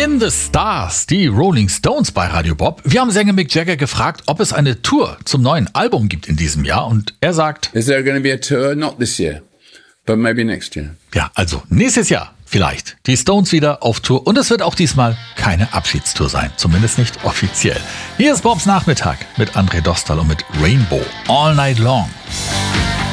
In the Stars, die Rolling Stones bei Radio Bob. Wir haben Sänger Mick Jagger gefragt, ob es eine Tour zum neuen Album gibt in diesem Jahr. Und er sagt: Is there going to be a tour? Not this year, but maybe next year. Ja, also nächstes Jahr vielleicht. Die Stones wieder auf Tour. Und es wird auch diesmal keine Abschiedstour sein. Zumindest nicht offiziell. Hier ist Bobs Nachmittag mit André Dostal und mit Rainbow All Night Long.